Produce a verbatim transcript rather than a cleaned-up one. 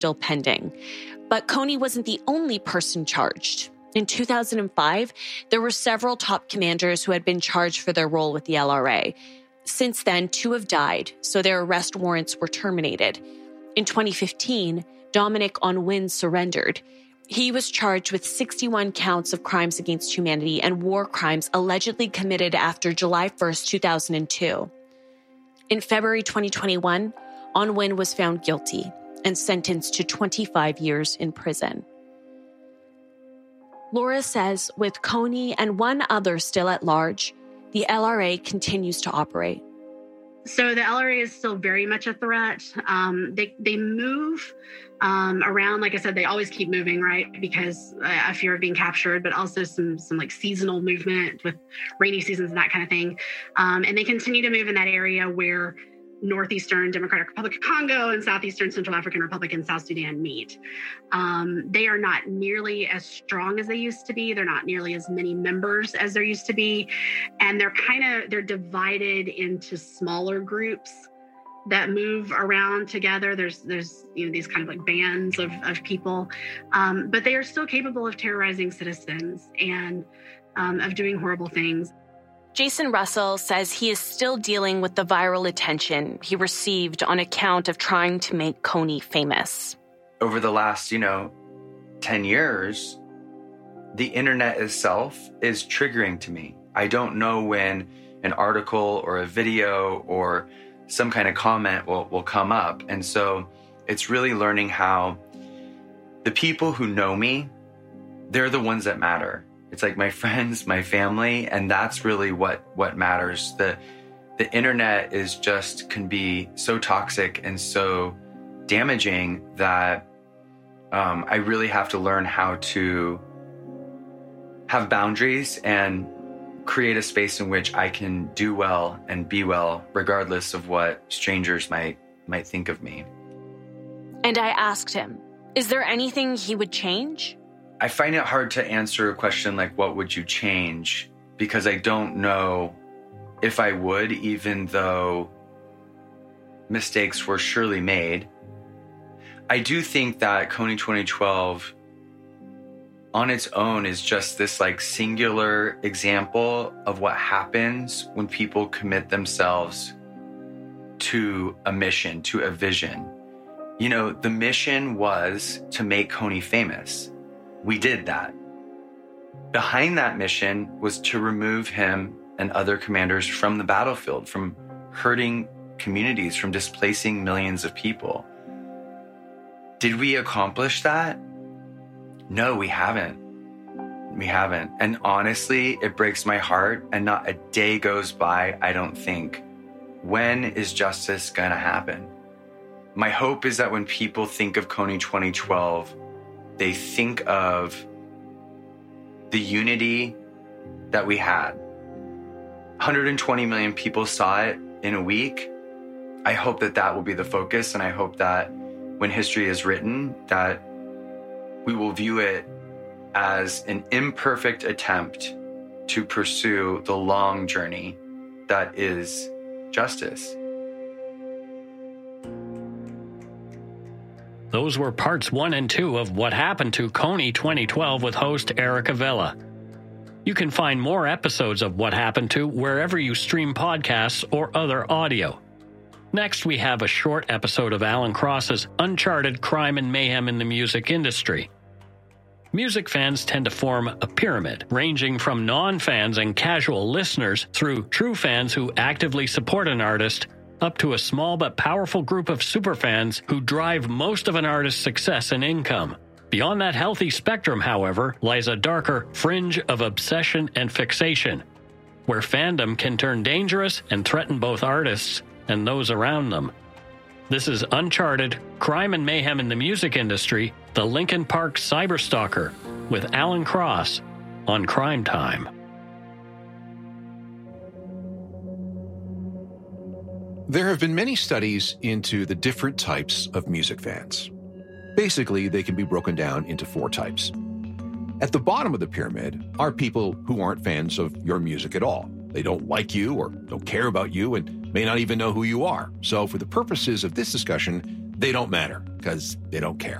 still pending. But Kony wasn't the only person charged. In two thousand five, there were several top commanders who had been charged for their role with the L R A. Since then, two have died, so their arrest warrants were terminated. In twenty fifteen, Dominic Onwin surrendered. He was charged with sixty-one counts of crimes against humanity and war crimes allegedly committed after July first, two thousand two. In February twenty twenty-one, Onwin was found guilty and sentenced to twenty-five years in prison. Laura says with Kony and one other still at large, the L R A continues to operate. So the L R A is still very much a threat. Um, they they move um, around. Like I said, they always keep moving, right? Because uh, a fear of being captured, but also some some like seasonal movement with rainy seasons and that kind of thing. Um, and they continue to move in that area where Northeastern Democratic Republic of Congo and Southeastern Central African Republic and South Sudan meet. Um, they are not nearly as strong as they used to be. They're not nearly as many members as there used to be. And they're kind of, they're divided into smaller groups that move around together. There's, there's, you know, these kind of like bands of, of people, um, but they are still capable of terrorizing citizens and um, of doing horrible things. Jason Russell says he is still dealing with the viral attention he received on account of trying to make Kony famous. Over the last, you know, ten years, the internet itself is triggering to me. I don't know when an article or a video or some kind of comment will, will come up. And so it's really learning how the people who know me, they're the ones that matter. It's like my friends, my family, and that's really what, what matters. The, the internet is just can be so toxic and so damaging that um, I really have to learn how to have boundaries and create a space in which I can do well and be well, regardless of what strangers might might think of me. And I asked him, is there anything he would change? I find it hard to answer a question like, what would you change? Because I don't know if I would, even though mistakes were surely made. I do think that Kony twenty twelve on its own is just this like singular example of what happens when people commit themselves to a mission, to a vision. You know, the mission was to make Kony famous. We did that. Behind that mission was to remove him and other commanders from the battlefield, from hurting communities, from displacing millions of people. Did we accomplish that? No, we haven't. We haven't. And honestly, it breaks my heart. And not a day goes by, I don't think, when is justice gonna happen? My hope is that when people think of Kony twenty twelve, they think of the unity that we had. one hundred twenty million people saw it in a week. I hope that that will be the focus, and I hope that when history is written, that we will view it as an imperfect attempt to pursue the long journey that is justice. Those were parts one and two of What Happened to Kony twenty twelve with host Erica Villa. You can find more episodes of What Happened to wherever you stream podcasts or other audio. Next, we have a short episode of Alan Cross's Uncharted Crime and Mayhem in the Music Industry. Music fans tend to form a pyramid, ranging from non-fans and casual listeners through true fans who actively support an artist, up to a small but powerful group of superfans who drive most of an artist's success and income. Beyond that healthy spectrum, however, lies a darker fringe of obsession and fixation, where fandom can turn dangerous and threaten both artists and those around them. This is Uncharted, Crime and Mayhem in the Music Industry, the Linkin Park Cyberstalker, with Alan Cross on Crime Time. There have been many studies into the different types of music fans. Basically, they can be broken down into four types. At the bottom of the pyramid are people who aren't fans of your music at all. They don't like you or don't care about you and may not even know who you are. So for the purposes of this discussion, they don't matter because they don't care.